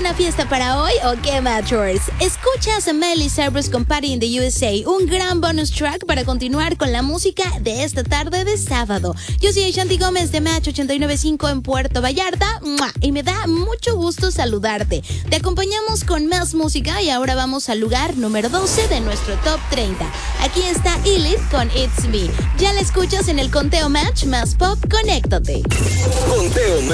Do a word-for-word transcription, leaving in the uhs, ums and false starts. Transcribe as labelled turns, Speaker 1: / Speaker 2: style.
Speaker 1: una fiesta para hoy o qué, Matchers? Escuchas a Miley Cyrus con Party in the U S A, un gran bonus track para continuar con la música de esta tarde de sábado. Yo soy Shanti Gómez de Match ochenta y nueve punto cinco en Puerto Vallarta y me da mucho gusto saludarte. Te acompañamos con más música y ahora vamos al lugar número doce de nuestro Top treinta. Aquí está Elite con It's Me. Ya la escuchas en el conteo Match más Pop, conéctate.
Speaker 2: Conteo